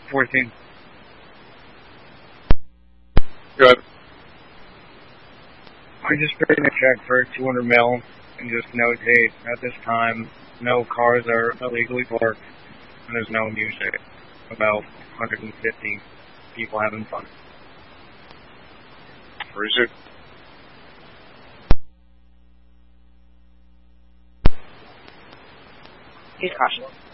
14. Good. I just paid a check for 200 mil and just notate at this time no cars are illegally parked and there's no music. About 150 people having fun. Where is it? Use caution.